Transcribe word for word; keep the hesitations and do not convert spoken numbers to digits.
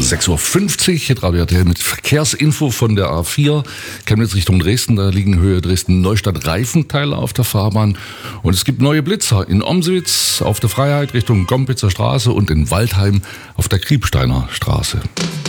sechs Uhr fünfzig, Radio R T L mit Verkehrsinfo von der A vier, Chemnitz Richtung Dresden. Da liegen Höhe Dresden-Neustadt Reifenteile auf der Fahrbahn. Und es gibt neue Blitzer in Omswitz auf der Freiheit Richtung Gompitzer Straße und in Waldheim auf der Kriebsteiner Straße.